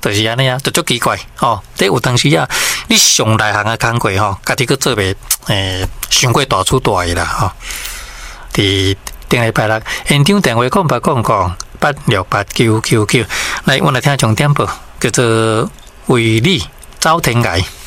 就是安尼啊，就足奇怪吼。这有当时啊，你上内行的工课吼，家己去做袂伤过大出大个啦吼。伫顶礼拜六，现场电话0888699999，来，我来听重点报，叫做为你找天涯。